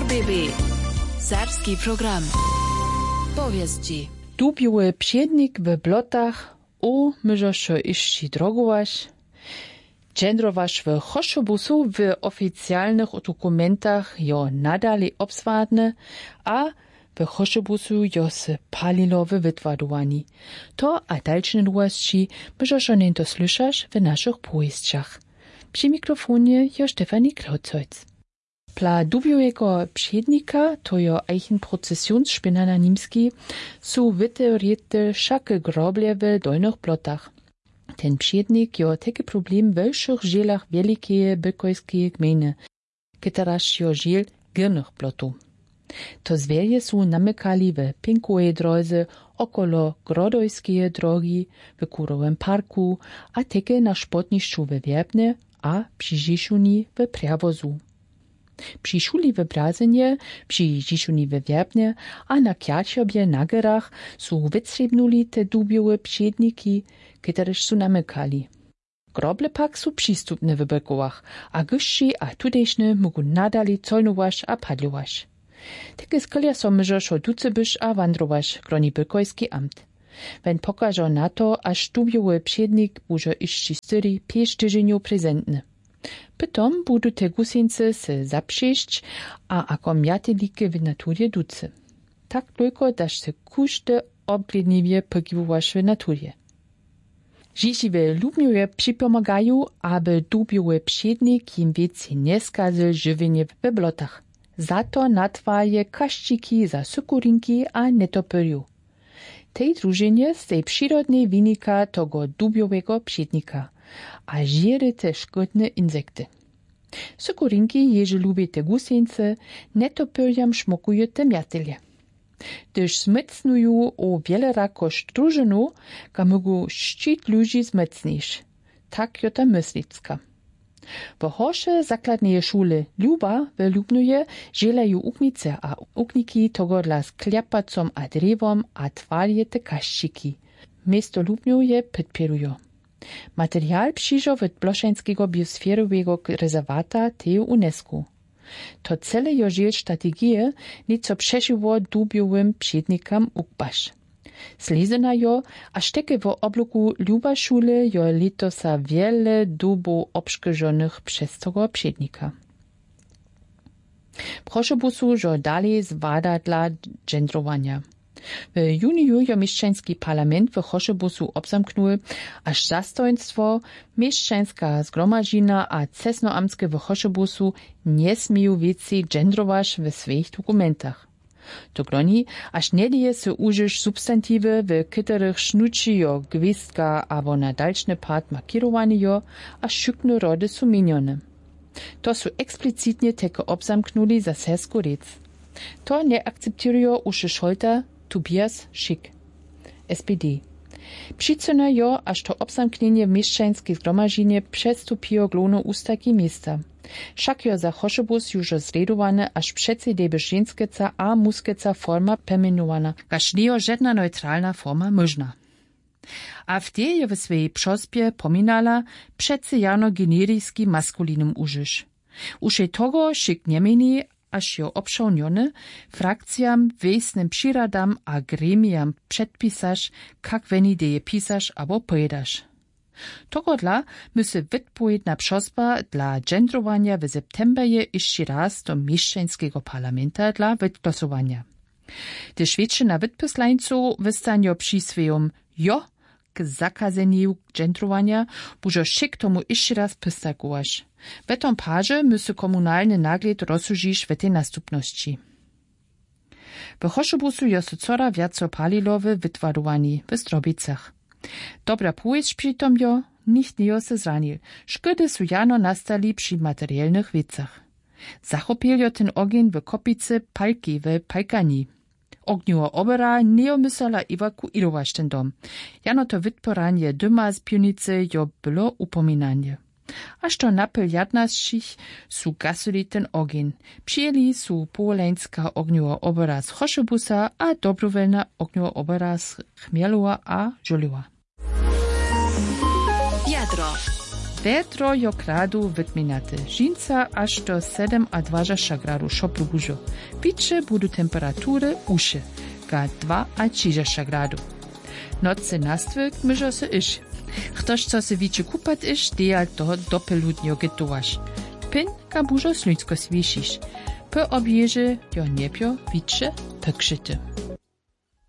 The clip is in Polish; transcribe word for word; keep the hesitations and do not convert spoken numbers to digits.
R B B. Serbski program. Powieści. Dubiły psiednik w blotach, o, myżosz iści drogowaś. Dżendrowaś w choszobusu w oficjalnych dokumentach jo nadali obswadne, a w choszobusu jo se palilo w wytwadowani. To a dalsze nowości myżosz nie to słyszasz w naszych powieściach. Przy mikrofonie jo Stefanie Klauzholz. Pla dubiowego psiednika, to jo eichen procesionsspinner na nimski, su wyteoriete szake groble w dolnych blotach. Ten psiednik jo taki problem w wyższych zielach wielkie bykojskie gminy, kitaraż jo ziel górnych blotu. To zwieje su namykali w pinkowej drodze okolo grodojskie drogi, w kurowym parku, a takie na sportniszczu w Wierbne, a przy Žišuni w Prjawozu. Przy szuli w Brazenie, przy Žišuni w Wierbne, a na Kjačobie na Gerach su wytrzebnuli te dubiowe psiedniki, któreż su namykali. Groble pak su przystupne w Bykowach, a gyżsi a tudejszne mogą nadali colnować a padlować. Takie skolja so myżosz o ducebysz a wandrować, groni Bykojski amt. Wenn pokażą na to, aż dubiowy psiednik buże iści styri pięć tydzieniów prezentny. Potom budu te gusińce se zaprzeć, a ako mjatelike w naturze duce. Tak tylko, daż se kuszte obledniwie pogiwowasz w naturze. Žižiwe lubnjoje připomagają, aby dubiowy psiednik im więcej nie skazil żywienie w blotach. Za to natwaje kaszczyki za sukurinki a netopyrju. Tej drużynie z tej przyrodnej wynika tego dubiowego psiednika, a żery te szkodne insekty. Sukurinki, jeże lubię te guseńce, netopyrjam szmokuje te miatelje. Gdyż zmycnują o wiele rakosz drużynu, ka mógł szczyt ludzi zmycnisz. Tak jo ta myslicka. W horsze zakladnej szule Luba w Lubnuje żelają uknice, a ukniki tego dla sklepacom a drewom a twarje te kaszczyki. Miesto Lubnuje podpierują. Materiał przyjrzał od Bloszańskiego biosferowego rezerwata te UNESCO. To cele jo żel strategie nieco przeszyło dubiowym psiednikam ukbasz. Slezena jo, aż takie w obloku Luba szule jo letosa wiele dubo obszkorzonych przez tego psiednika. Proszę busu, że dalej zwada dla dżendrowania. W juniju jo mieszczański parlament w Choszebusu obzamknął, aż zastojnictwo, mieszczańska zgromadzina a cesnoamskie w Choszebusu nie smieją więcej dżendrować w swoich dokumentach. To groni, aż nie dzieje się użyć substantywy, w których sznuci jo gwizdka albo na dalszny part markirowany jo, a szukne rody są minione. To su eksplicitnie tylko obzamknuli za sersku rec. To nie akceptują uszy Scholta, Tobias Schick, S P D. Przyczyna jo, aż to obzamknienie w mieszczańskiej zgromadzinie przedstupiło glono ustaki miasta. Však jo za Choszebus już zredowane, aż przecie deby żenskeca a muskeca forma permenowana, każ nie jo żadna neutralna forma można. A w tej je w swojej przospie pominala przecie jano generijski maskulinum użysz. Uże tego Schick nie meni, aż jo obszonione, frakcjam, wejsnym przyradam a gremiam przedpisasz, kak weni deje pisasz abo pojedasz. Tego dla musi wypowiedna przospa dla dżendrowania w septemberze jeszcze raz do mieszczańskiego parlamenta dla wytlosowania. Gdyż większość wytposlańców wystanio przy swoim jo k zakazeniu dżendrowania, bużo Schick tomu jeszcze raz pystakować. W tom parze musi komunalny nagled rozsužić w tej nastupności. W Choszebusu jo so cora wiaco palilo w wytwadowani w Zdrobicach. Dobra powieść przy tom jo, nikt nie jo se zranil. Szkody su jano nastali przy materialnych wiecach. Zachopil jo ten ogień w kopice palki w Palkani. Ogniowa obera nie omysala ewakuirować ten dom. Jano to wytporanie dyma z piwnicy jo było upominanie. Aż to napyl jadnaszych su gasuli ten ogień. Przyjęli su powoleńska ogniowa obera z Choszebusa a dobrowolna ogniowa obera z Chmielowa a Żoliwa. Jadro. Wetro jo kradu wytminate. Żinca aż do siedem a dwadzieścia gradu szopru bużo. Picze budu temperatury uszy, ga dwa a trzydzieści gradu. Noce nastwyk myżo se iż. Ktoś co se wiczy kupat iż, dejal toho dopeludnio getowasz. Pin ga bużo slunsko swiszisz. Po objeże jo niepio wicze pykrzyty.